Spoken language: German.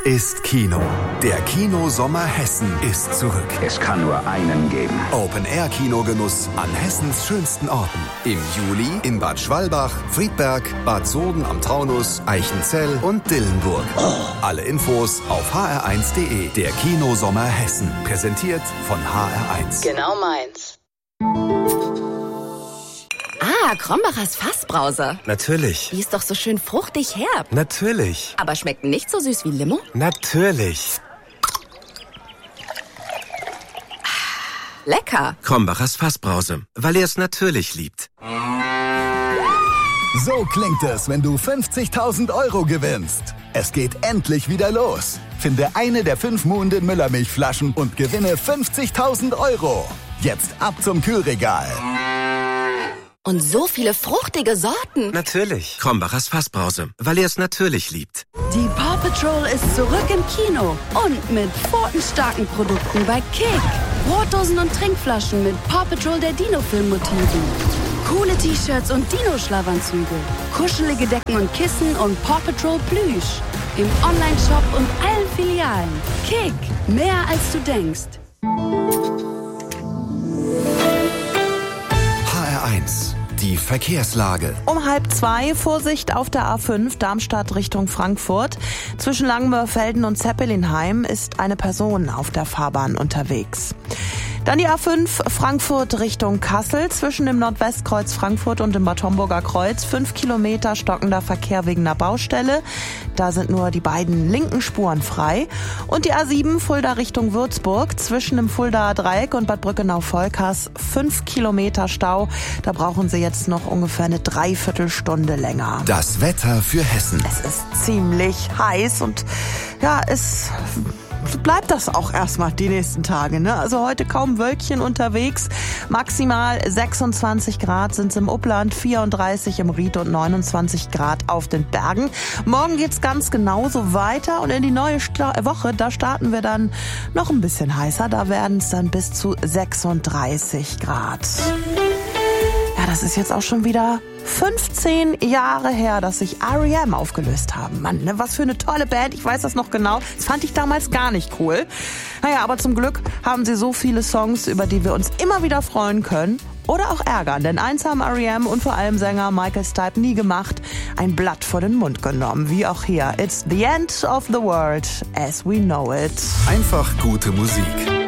ist Kino. Der Kino-Sommer Hessen ist zurück. Es kann nur einen geben. Open-Air-Kinogenuss an Hessens schönsten Orten. Im Juli in Bad Schwalbach, Friedberg, Bad Soden am Taunus, Eichenzell und Dillenburg. Alle Infos auf hr1.de. Der Kino-Sommer Hessen. Präsentiert von HR1. Genau meins. Krombacher Fassbrause. Natürlich. Die ist doch so schön fruchtig herb. Natürlich. Aber schmeckt nicht so süß wie Limo? Natürlich. Lecker. Krombachers Fassbrause, weil er es natürlich liebt. So klingt es, wenn du 50.000 € gewinnst. Es geht endlich wieder los. Finde eine der 5 Muhnden Müllermilchflaschen und gewinne 50.000 €. Jetzt ab zum Kühlregal. Und so viele fruchtige Sorten. Natürlich. Krombachers Fassbrause, weil er es natürlich liebt. Die Paw Patrol ist zurück im Kino und mit pfotenstarken Produkten bei Kick. Brotdosen und Trinkflaschen mit Paw Patrol der Dino-Film-Motiven. Coole T-Shirts und Dino-Schlafanzüge. Kuschelige Decken und Kissen und Paw Patrol Plüsch. Im Online-Shop und allen Filialen. Kick, mehr als du denkst. HR1. Die Verkehrslage. Um 1:30 Vorsicht auf der A5 Darmstadt Richtung Frankfurt. Zwischen Langenmörfelden und Zeppelinheim ist eine Person auf der Fahrbahn unterwegs. Dann die A5 Frankfurt Richtung Kassel. Zwischen dem Nordwestkreuz Frankfurt und dem Bad Homburger Kreuz 5 Kilometer stockender Verkehr wegen einer Baustelle. Da sind nur die beiden linken Spuren frei. Und die A7 Fulda Richtung Würzburg. Zwischen dem Fuldaer Dreieck und Bad Brückenau-Volkers 5 Kilometer Stau. Da brauchen Sie jetzt noch ungefähr eine Dreiviertelstunde länger. Das Wetter für Hessen. Es ist ziemlich heiß und ja, es bleibt das auch erstmal die nächsten Tage, ne? Also heute kaum Wölkchen unterwegs. Maximal 26 Grad sind es im Upland, 34 im Ried und 29 Grad auf den Bergen. Morgen geht's ganz genauso weiter und in die neue Woche, da starten wir dann noch ein bisschen heißer. Da werden es dann bis zu 36 Grad. Ja, das ist jetzt auch schon wieder 15 Jahre her, dass sich R.E.M. aufgelöst haben. Mann, ne, was für eine tolle Band, ich weiß das noch genau. Das fand ich damals gar nicht cool. Naja, aber zum Glück haben sie so viele Songs, über die wir uns immer wieder freuen können. Oder auch ärgern, denn eins haben R.E.M. und vor allem Sänger Michael Stipe nie gemacht, ein Blatt vor den Mund genommen, wie auch hier. It's the end of the world as we know it. Einfach gute Musik.